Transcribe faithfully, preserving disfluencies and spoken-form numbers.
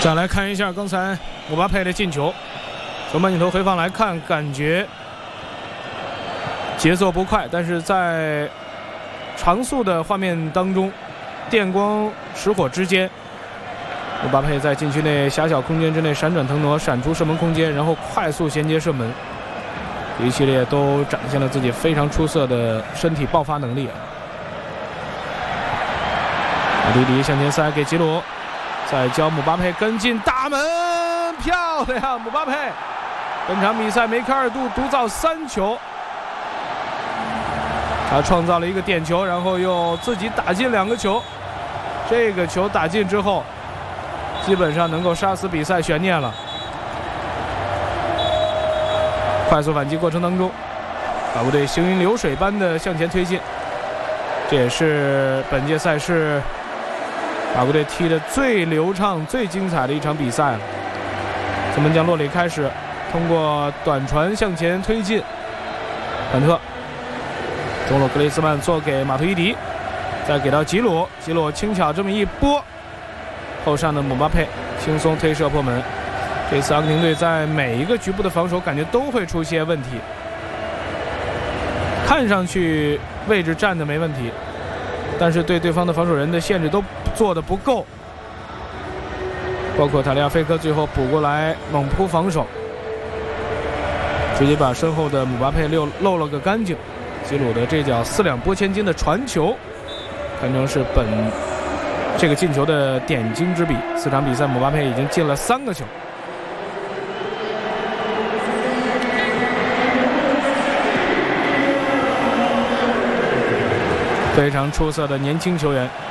再来看一下刚才姆巴佩的进球，从慢镜头回放来看，感觉节奏不快，但是在长速的画面当中，电光石火之间，姆巴佩在禁区内狭小空间之内闪转腾挪，闪出射门空间，然后快速衔接射门，一系列都展现了自己非常出色的身体爆发能力。马蒂迪向前塞给吉鲁，再教姆巴佩跟进大门，漂亮！姆巴佩本场比赛梅开二度，独造三球。他创造了一个点球，然后又自己打进两个球。这个球打进之后，基本上能够杀死比赛悬念了。快速反击过程当中，法国队行云流水般的向前推进，这也是本届赛事法国队踢得最流畅、最精彩的一场比赛了。从门将洛里开始，通过短传向前推进，坎特。中路格雷兹曼做给马图伊迪，再给到吉鲁，吉鲁轻巧这么一拨，后上的姆巴佩轻松推射破门。这次阿根廷队在每一个局部的防守感觉都会出现问题，看上去位置站的没问题，但是对对方的防守人的限制都做得不够，包括塔利亚菲科最后补过来猛扑防守，直接把身后的姆巴佩漏漏了个干净。吉鲁的这脚四两拨千斤的传球，堪称是本这个进球的点睛之笔。四场比赛，姆巴佩已经进了三个球。非常出色的年轻球员，